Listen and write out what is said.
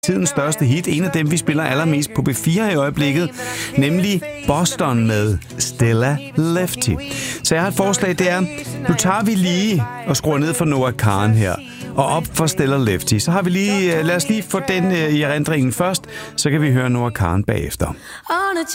tidens største hit, en af dem, vi spiller allermest på B4 i øjeblikket, nemlig Boston med Stella Lefty. Så jeg har et forslag, det er, nu tager vi lige og skruer ned for Noah Kahan her, og op for Stella Lefty. Så har vi lige, lad os lige få den i erindringen først, så kan vi høre Noah Kahan bagefter.